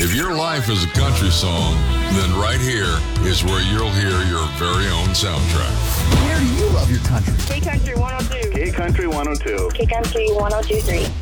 If your life is a country song, then right here is where you'll hear your very own soundtrack. Where do you love your country? K Country 102. K Country 102. K Country 1023.